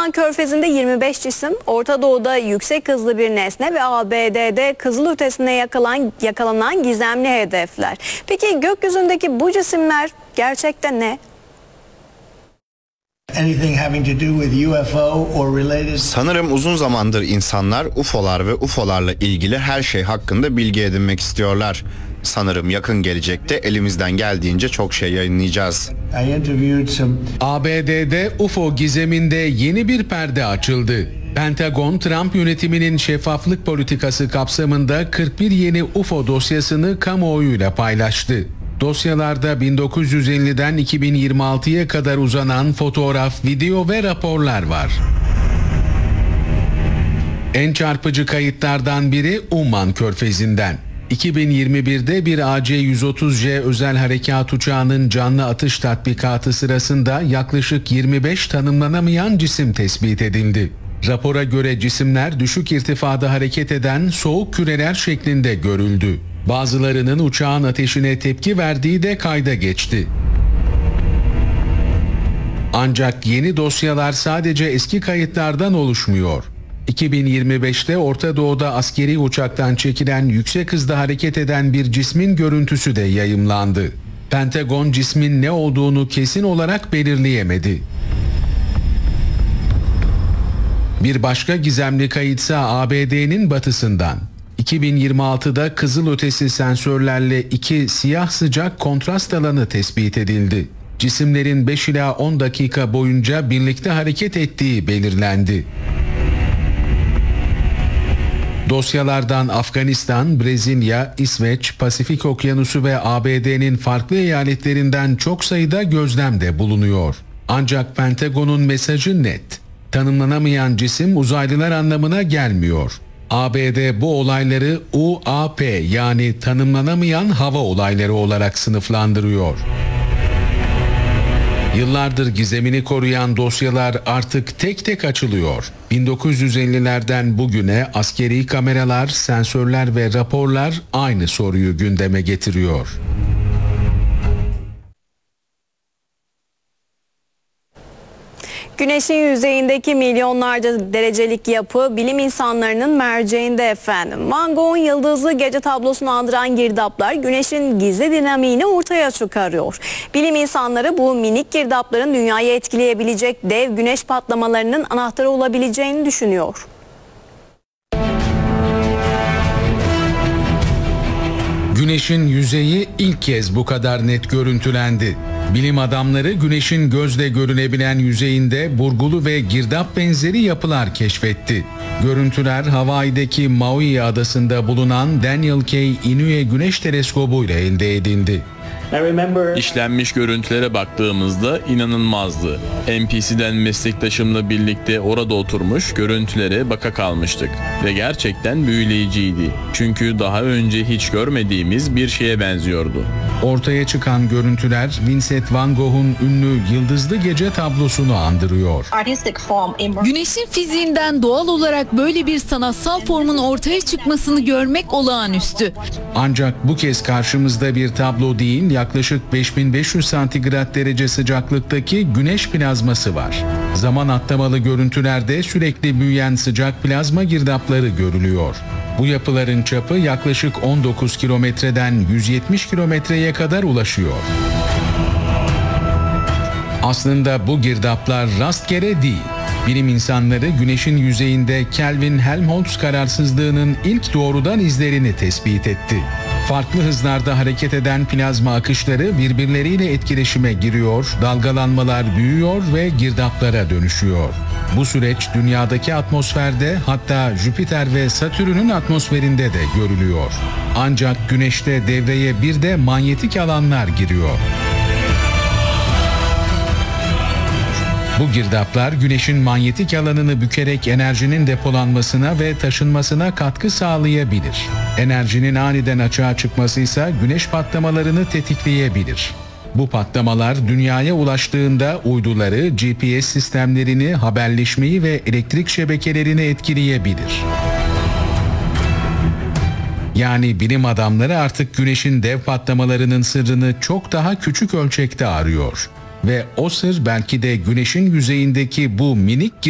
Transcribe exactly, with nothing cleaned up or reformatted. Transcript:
Umman Körfezi'nde yirmi beş cisim, Orta Doğu'da yüksek hızlı bir nesne ve A B D'de kızılötesine yakalan, yakalanan gizemli hedefler. Peki gökyüzündeki bu cisimler gerçekte ne? Sanırım uzun zamandır insanlar U F O'lar ve U F O'larla ilgili her şey hakkında bilgi edinmek istiyorlar. Sanırım yakın gelecekte elimizden geldiğince çok şey yayınlayacağız. A B D'de U F O gizeminde yeni bir perde açıldı. Pentagon, Trump yönetiminin şeffaflık politikası kapsamında kırk bir yeni U F O dosyasını kamuoyuyla paylaştı. Dosyalarda bin dokuz yüz elliden iki bin yirmi altıya kadar uzanan fotoğraf, video ve raporlar var. En çarpıcı kayıtlardan biri Umman Körfezi'nden. iki bin yirmi birde bir A C yüz otuz J özel harekat uçağının canlı atış tatbikatı sırasında yaklaşık yirmi beş tanımlanamayan cisim tespit edildi. Rapora göre cisimler düşük irtifada hareket eden soğuk küreler şeklinde görüldü. Bazılarının uçağın ateşine tepki verdiği de kayda geçti. Ancak yeni dosyalar sadece eski kayıtlardan oluşmuyor. iki bin yirmi beşte Orta Doğu'da askeri uçaktan çekilen yüksek hızda hareket eden bir cismin görüntüsü de yayımlandı. Pentagon cismin ne olduğunu kesin olarak belirleyemedi. Bir başka gizemli kayıtsa A B D'nin batısından. iki bin yirmi altıda kızılötesi sensörlerle iki siyah sıcak kontrast alanı tespit edildi. Cisimlerin beş ila on dakika boyunca birlikte hareket ettiği belirlendi. Dosyalardan Afganistan, Brezilya, İsveç, Pasifik Okyanusu ve A B D'nin farklı eyaletlerinden çok sayıda gözlem de bulunuyor. Ancak Pentagon'un mesajı net. Tanımlanamayan cisim uzaylılar anlamına gelmiyor. A B D bu olayları U A P yani tanımlanamayan hava olayları olarak sınıflandırıyor. Yıllardır gizemini koruyan dosyalar artık tek tek açılıyor. bin dokuz yüz ellilerden bugüne askeri kameralar, sensörler ve raporlar aynı soruyu gündeme getiriyor. Güneşin yüzeyindeki milyonlarca derecelik yapı bilim insanlarının merceğinde efendim. Van Gogh'un yıldızlı gece tablosunu andıran girdaplar Güneş'in gizli dinamiğini ortaya çıkarıyor. Bilim insanları bu minik girdapların dünyayı etkileyebilecek dev güneş patlamalarının anahtarı olabileceğini düşünüyor. Güneşin yüzeyi ilk kez bu kadar net görüntülendi. Bilim adamları Güneş'in gözle görünebilen yüzeyinde burgulu ve girdap benzeri yapılar keşfetti. Görüntüler Hawaii'deki Maui adasında bulunan Daniel K. Inouye Güneş Teleskobu ile elde edildi. İşlenmiş görüntülere baktığımızda inanılmazdı. N P C'den meslektaşımla birlikte orada oturmuş görüntülere baka kalmıştık. Ve gerçekten büyüleyiciydi. Çünkü daha önce hiç görmediğimiz bir şeye benziyordu. Ortaya çıkan görüntüler Vincent van Gogh'un ünlü Yıldızlı Gece tablosunu andırıyor. Güneşin fiziğinden doğal olarak böyle bir sanatsal formun ortaya çıkmasını görmek olağanüstü. Ancak bu kez karşımızda bir tablo değil, yaklaşık beş bin beş yüz santigrat derece sıcaklıktaki güneş plazması var. Zaman atlamalı görüntülerde sürekli büyüyen sıcak plazma girdapları görülüyor. Bu yapıların çapı yaklaşık on dokuz kilometreden yüz yetmiş kilometreye kadar ulaşıyor. Aslında bu girdaplar rastgele değil. Bilim insanları Güneş'in yüzeyinde Kelvin-Helmholtz kararsızlığının ilk doğrudan izlerini tespit etti. Farklı hızlarda hareket eden plazma akışları birbirleriyle etkileşime giriyor, dalgalanmalar büyüyor ve girdaplara dönüşüyor. Bu süreç dünyadaki atmosferde, hatta Jüpiter ve Satürn'ün atmosferinde de görülüyor. Ancak Güneş'te devreye bir de manyetik alanlar giriyor. Bu girdaplar Güneş'in manyetik alanını bükerek enerjinin depolanmasına ve taşınmasına katkı sağlayabilir. Enerjinin aniden açığa çıkması ise güneş patlamalarını tetikleyebilir. Bu patlamalar dünyaya ulaştığında uyduları, G P S sistemlerini, haberleşmeyi ve elektrik şebekelerini etkileyebilir. Yani bilim adamları artık Güneş'in dev patlamalarının sırrını çok daha küçük ölçekte arıyor. Ve o sır belki de Güneş'in yüzeyindeki bu minik